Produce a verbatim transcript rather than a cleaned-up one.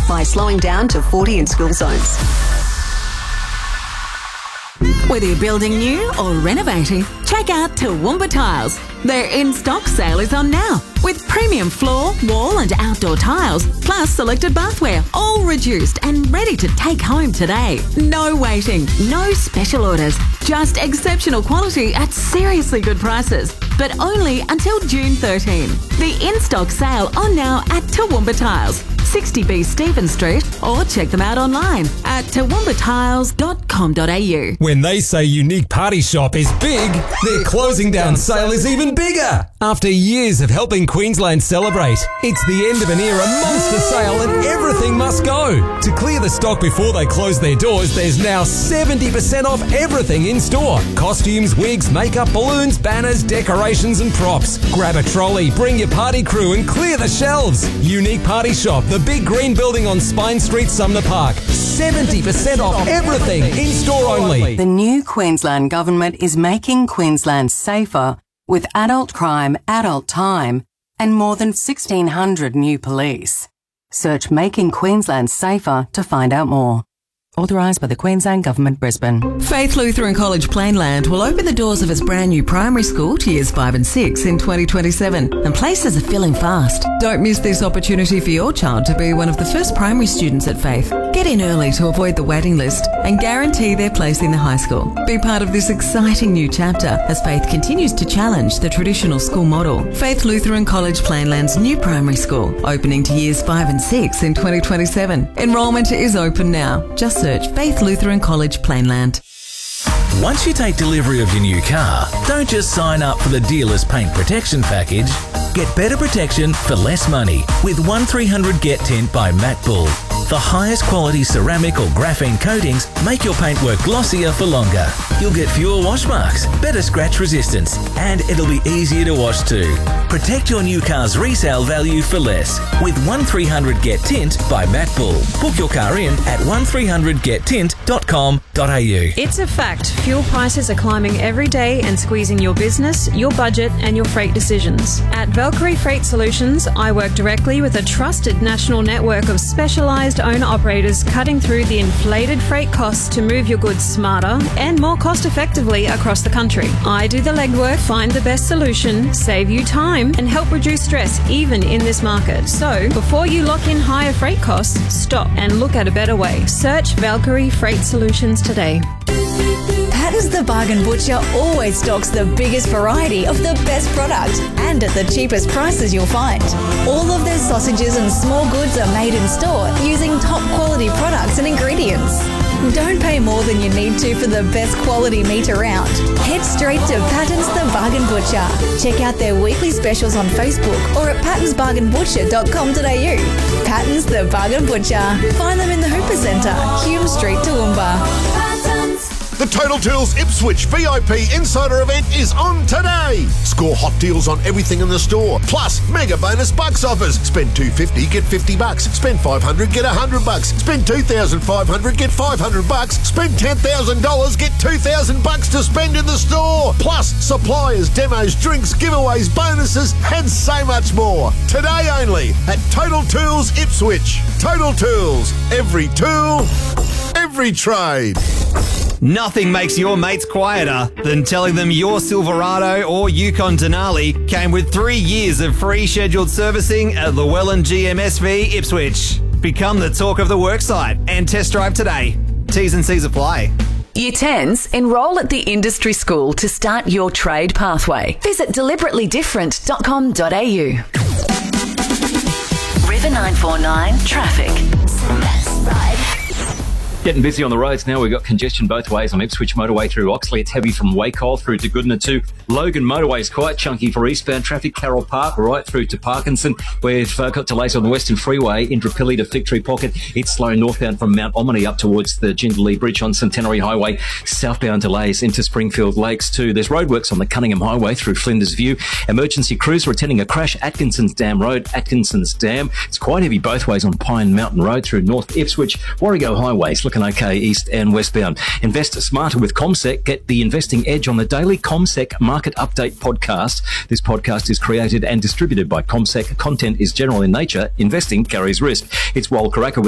by slowing down to forty in school zones. Whether you're building new or renovating, check out Toowoomba Tiles. Their in-stock sale is on now, with premium floor, wall and outdoor tiles, plus selected bathware, all reduced and ready to take home today. No waiting, no special orders, just exceptional quality at seriously good prices, but only until June thirteenth. The in-stock sale on now at Toowoomba Tiles, sixty B Stephen Street, or check them out online at toowoomba tiles dot com dot a u. When they say Unique Party Shop is big, their closing down sale is even bigger. After years of helping Queensland celebrate, it's the end of an era monster sale and everything must go. To clear the stock before they close their doors, there's now seventy percent off everything in store. Costumes, wigs, makeup, balloons, banners, decorations and props. Grab a trolley, bring your party crew and clear the shelves. Unique Party Shop, the big green building on Spine Street, Sumner Park. seventy percent off everything, in store only. The new Queensland Government is making Queensland safer with adult crime, adult time and more than sixteen hundred new police. Search Making Queensland Safer to find out more. Authorised by the Queensland Government, Brisbane. Faith Lutheran College Plainland will open the doors of its brand new primary school to years five and six in twenty twenty-seven, and places are filling fast. Don't miss this opportunity for your child to be one of the first primary students at Faith. Get in early to avoid the waiting list and guarantee their place in the high school. Be part of this exciting new chapter as Faith continues to challenge the traditional school model. Faith Lutheran College Plainland's new primary school, opening to years five and six in twenty twenty-seven. Enrolment is open now. Just search Faith Lutheran College Plainland. Once you take delivery of your new car, don't just sign up for the dealer's paint protection package. Get better protection for less money with one three hundred Get Tint by Matt Bull. The highest quality ceramic or graphene coatings make your paint work glossier for longer. You'll get fewer wash marks, better scratch resistance, and it'll be easier to wash too. Protect your new car's resale value for less with one three hundred Get Tint by Matt Bull. Book your car in at one three hundred get tint dot com dot a u. It's a fact. Fuel prices are climbing every day and squeezing your business, your budget and your freight decisions. At Valkyrie Freight Solutions, I work directly with a trusted national network of specialised owner-operators cutting through the inflated freight costs to move your goods smarter and more cost-effectively across the country. I do the legwork, find the best solution, save you time and help reduce stress even in this market. So, before you lock in higher freight costs, stop and look at a better way. Search Valkyrie Freight Solutions today. Patton's The Bargain Butcher always stocks the biggest variety of the best product and at the cheapest prices you'll find. All of their sausages and small goods are made in store using top quality products and ingredients. Don't pay more than you need to for the best quality meat around. Head straight to Patton's The Bargain Butcher. Check out their weekly specials on Facebook or at pattons bargain butcher dot com dot a u. Patton's The Bargain Butcher. Find them in the Hooper Centre, Hume Street, Toowoomba. The Total Tools Ipswich V I P Insider event is on today. Score hot deals on everything in the store. Plus, mega bonus bucks offers. Spend two hundred fifty, get fifty bucks. Spend five hundred, get one hundred bucks. Spend two thousand five hundred, get five hundred bucks. Spend ten thousand dollars, get two thousand bucks to spend in the store. Plus, suppliers, demos, drinks, giveaways, bonuses, and so much more. Today only at Total Tools Ipswich. Total Tools. Every tool, every trade. Nothing makes your mates quieter than telling them your Silverado or Yukon Denali came with three years of free scheduled servicing at Llewellyn G M S V Ipswich. Become the talk of the worksite and test drive today. T's and C's apply. Year tens, enrol at the industry school to start your trade pathway. Visit deliberately different dot com dot a u. River nine four nine Traffic. Getting busy on the roads now. We've got congestion both ways on Ipswich Motorway through Oxley. It's heavy from Wacol through to Goodna to Logan Motorway is quite chunky for eastbound traffic. Carroll Park right through to Parkinson. We've uh, got delays on the Western Freeway, Indooroopilly to Victory Pocket. It's slow northbound from Mount Omni up towards the Jindalee Bridge on Centenary Highway. Southbound delays into Springfield Lakes too. There's roadworks on the Cunningham Highway through Flinders View. Emergency crews are attending a crash Atkinson's Dam Road, Atkinson's Dam. It's quite heavy both ways on Pine Mountain Road through North Ipswich. Warrego Highway's looking okay east and westbound. Invest smarter with CommSec. Get the investing edge on the daily CommSec Market Update podcast. This podcast is created and distributed by CommSec. Content is general in nature. Investing carries risk. It's Wal Karaka with